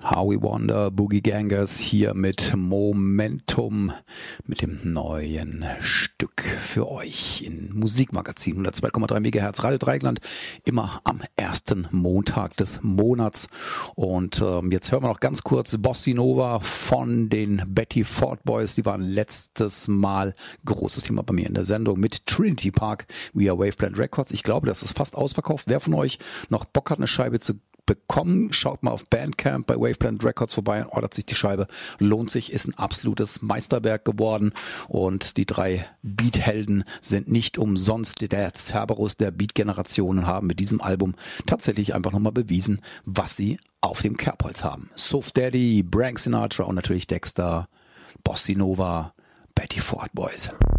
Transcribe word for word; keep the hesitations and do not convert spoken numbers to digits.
Howie Wonder, Boogie Gangers hier mit Momentum, mit dem neuen Stück für euch in Musikmagazin hundertzwei Komma drei Megahertz Radio Dreieckland, immer am ersten Montag des Monats. Und ähm, jetzt hören wir noch ganz kurz Bossa Nova von den Betty Ford Boys. Die waren letztes Mal großes Thema bei mir in der Sendung mit Trinity Park via Waveplant Records. Ich glaube, das ist fast ausverkauft. Wer von euch noch Bock hat, eine Scheibe zu bekommen, schaut mal auf Bandcamp bei Waveplant Records vorbei und ordert sich die Scheibe. Lohnt sich, ist ein absolutes Meisterwerk geworden und die drei Beat-Helden sind nicht umsonst der Cerberus der Beat-Generation und haben mit diesem Album tatsächlich einfach nochmal bewiesen, was sie auf dem Kerbholz haben. Soft Daddy, Frank Sinatra und natürlich Dexter, Bossa Nova, Betty Ford Boys.